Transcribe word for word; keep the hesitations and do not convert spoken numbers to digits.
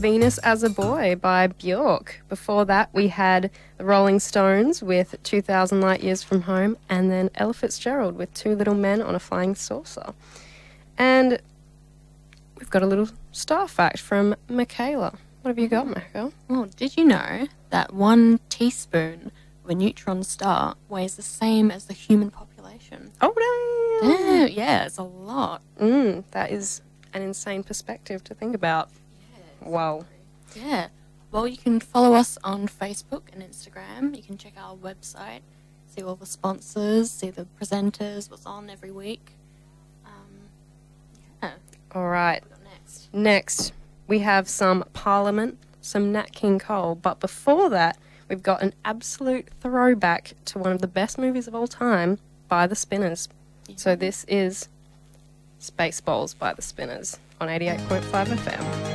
Venus as a Boy by Bjork. Before that, we had the Rolling Stones with two thousand Light Years from Home, and then Ella Fitzgerald with Two Little Men on a Flying Saucer. And we've got a little star fact from Michaela. What have you got, Michael? Well, did you know that one teaspoon of a neutron star weighs the same as the human population? Oh, damn! Yeah, yeah, it's a lot. Mm, that is an insane perspective to think about. Yeah, Wow. Yeah. Well, you can follow us on Facebook and Instagram. You can check our website, see all the sponsors, see the presenters, what's on every week. Um, yeah. All right. What we got next? Next, we have some Parliament, some Nat King Cole. But before that, we've got an absolute throwback to one of the best movies of all time by the Spinners. Yeah. So this is Spaceballs by the Spinners on eighty-eight point five F M.